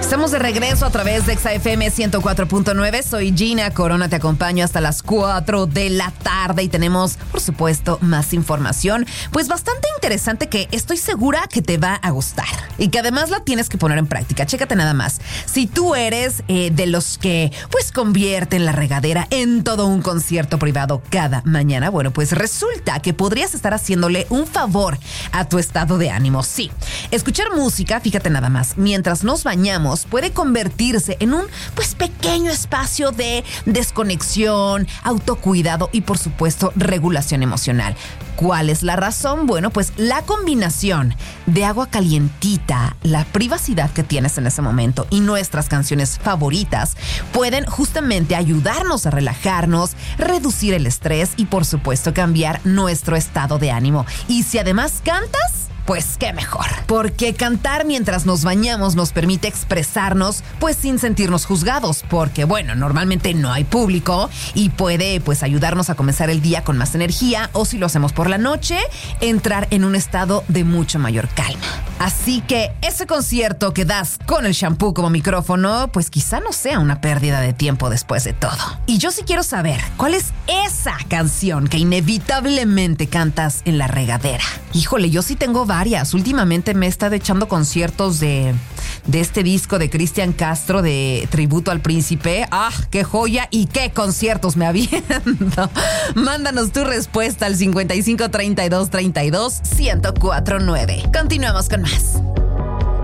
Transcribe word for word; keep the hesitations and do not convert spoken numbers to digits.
Estamos de regreso a través de Exa F M ciento cuatro punto nueve. Soy Gina Corona, te acompaño hasta las cuatro de la tarde y tenemos, por supuesto, más información, pues bastante interesante que estoy segura que te va a gustar y que además la tienes que poner en práctica. Chécate nada más. Si tú eres eh, de los que pues convierten la regadera en todo un concierto privado cada mañana, bueno, pues resulta que podrías estar haciéndole un favor a tu estado de ánimo. Sí, escuchar música, fíjate nada más, mientras nos bañamos puede convertirse en un pues pequeño espacio de desconexión, autocuidado y por supuesto regulación emocional. ¿Cuál es la razón? Bueno, pues la combinación de agua calientita, la privacidad que tienes en ese momento y nuestras canciones favoritas pueden justamente ayudarnos a relajarnos, reducir el estrés y por supuesto cambiar nuestro estado de ánimo. Y si además cantas, pues qué mejor, porque cantar mientras nos bañamos nos permite expresarnos pues sin sentirnos juzgados, porque bueno, normalmente no hay público y puede pues ayudarnos a comenzar el día con más energía o si lo hacemos por la noche, entrar en un estado de mucho mayor calma. Así que ese concierto que das con el shampoo como micrófono, pues quizá no sea una pérdida de tiempo después de todo. Y yo sí quiero saber, ¿cuál es esa canción que inevitablemente cantas en la regadera? Híjole, yo sí tengo varias. Últimamente me he estado echando conciertos de, de este disco de Cristian Castro de Tributo al Príncipe. ¡Ah, qué joya! ¿Y qué conciertos me aviento? Mándanos tu respuesta al cincuenta y cinco treinta y dos treinta y dos ciento cuatro nueve. Continuamos con más.